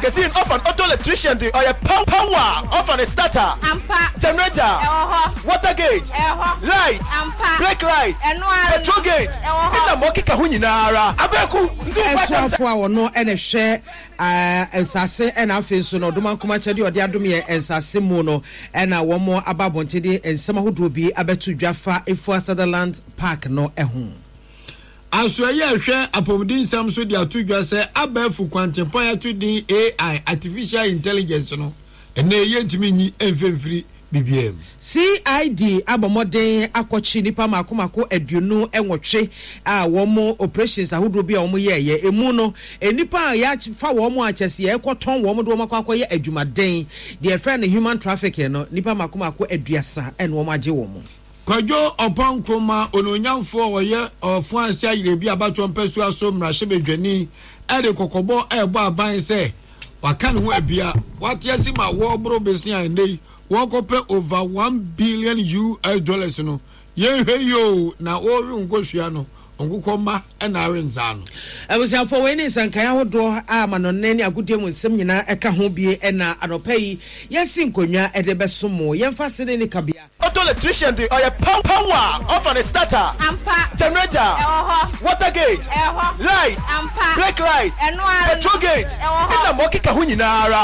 magazine of an auto electrician or a power of an starter. Generator. Water gauge. Light. Brake light. Petrol gauge. Ina moki kahunyinara. Abeku. Eswafo no ene hwe ensase ena afenso no doma nkomache de ode adom ye ensase mu no ena womo ababonte de ensema hodo bi abetu dwafa Efua Sutherland Park no ehu. Asoye hwe apomdin sam so de atudwa se abafu kwantempo ya to din AI artificial intelligence no ene ye ntimi nyi emfemfiri BBM. CID abomoden akochi nipa makomako aduonu enwotwe a womo operations ahodo bi a womo ye emu no enipa ya fa womo achese ye ekoton womo do makoakoye adwumaden the friend human trafficking no nipa makomako aduasa en womo age womo. Kwajo opon kroma ononyamfo oye ofuanse ayire bi abato mpesu aso mrahye bedwani ede kokobo ebo aban se waka ne ho abia watiasi ma wo bro besi andei wo kope over $1 billion no ye hweyo na oru ngohua no ngukoma na arenza no abusia for we ni sankaya hodo a manonne ni agudie mu nsem nyina eka ho bie na anopai yesi nkonwa ede besomo yemfa sene ni kabia auto electrician or a power of an starter. Generator. Water gauge. Light. Brake light. Petrol gauge. Ina moki kahunyinara.